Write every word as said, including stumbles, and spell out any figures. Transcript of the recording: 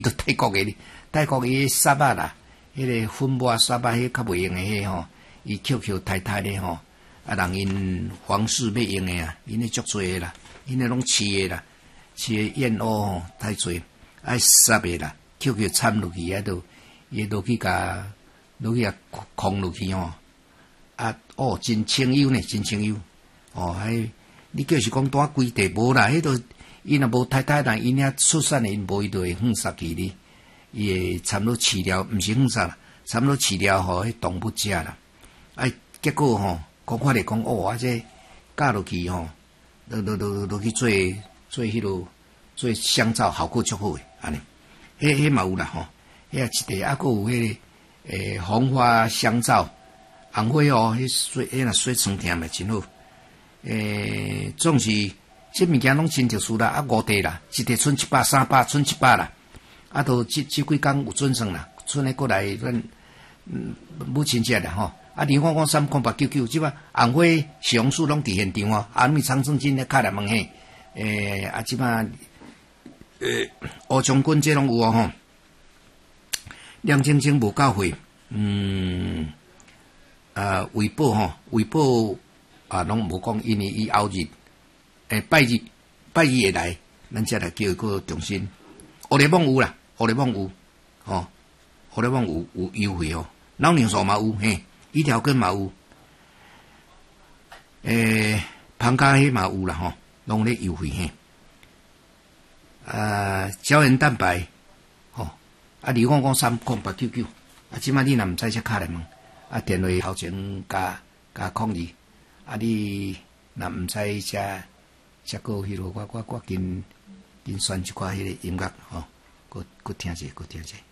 都泰国诶，泰国诶沙巴啦，迄、那个粉末沙巴迄较袂用诶迄吼，伊 Q Q 太太咧吼，啊人因皇室要用诶啊，因咧足侪诶啦，因咧拢饲诶啦，饲诶燕鸥吼太侪，爱杀诶啦 ，Q Q 掺落去啊都，伊落去甲落去啊空落去吼，啊哦真清幽呢，真清幽，哦迄你叫是讲带规地无啦，迄都。伊若无太太，但因遐出产诶，因无伊就会放杀去哩。伊会掺落饲料，毋是放杀啦，掺落饲料互迄动物食啦。啊，结果吼，讲看咧讲哦，啊这教落去吼，落落落落去做做迄落做香皂，效果足好诶，安尼。迄迄嘛有啦吼，迄啊一地啊，佫有迄、那个诶红花香皂，红花哦，迄水迄若水床甜诶真好。诶，总是。这物件拢真特殊啦，啊五地啦，一地剩一百、三百，剩一百啦，啊都即即几工有准算啦，剩诶过来咱嗯母亲节啦吼，啊二看看三看八九九，即摆红花上树拢伫现场哦，啊咪长生金咧卡来问嘿，诶啊即摆诶乌将军这拢有哦吼，亮晶晶无够会，嗯啊微博吼，微博啊拢无讲，因为伊后日。诶，拜日拜二会来，咱则来叫伊个重新。乌里网有啦，乌里网有，吼，乌里网有有优惠哦。老娘素嘛有嘿，一条根嘛有，诶，旁加迄嘛有啦吼，拢咧优惠嘿。啊，胶原蛋白，吼，啊，二五五三空八九九，啊，即摆你若毋知则卡来问，啊，电话头前加加空二，啊，你若毋知则。则个迄落，我我我紧紧选一寡迄个音乐吼，搁搁听者，搁听者。